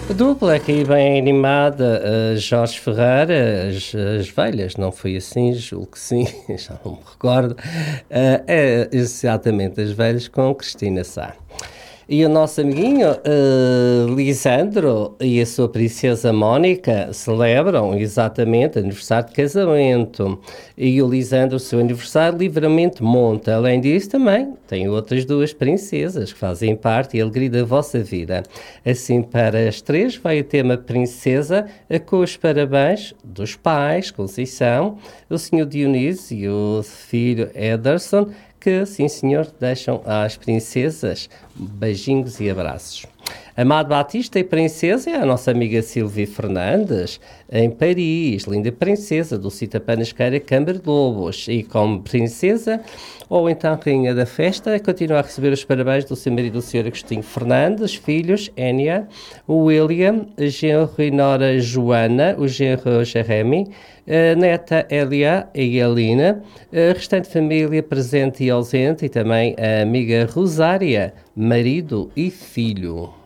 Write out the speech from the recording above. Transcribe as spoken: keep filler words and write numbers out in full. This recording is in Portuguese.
A dupla aqui bem animada, uh, Jorge Ferreira, as, as velhas, não foi assim, julgo que sim, já não me recordo, uh, é exatamente as velhas com Cristina Sá. E o nosso amiguinho uh, Lisandro e a sua princesa Mónica celebram exatamente aniversário de casamento. E o Lisandro, o seu aniversário, livremente monta. Além disso, também tem outras duas princesas que fazem parte e alegria da vossa vida. Assim, para as três, vai o tema Princesa, com os parabéns dos pais, Conceição, o senhor Dionísio e o filho Ederson, que, sim senhor, deixam às princesas beijinhos e abraços. Amado Batista e princesa é a nossa amiga Silvia Fernandes, em Paris, linda princesa do Cita Panasqueira Câmara de Lobos, e como princesa, ou então rainha da festa, continua a receber os parabéns do seu marido, o senhor Agostinho Fernandes, filhos, Énia, o William, a genro e nora Joana, o genro Jeremy, a neta Elia e Elina, a restante família presente e ausente, e também a amiga Rosária, marido e filho.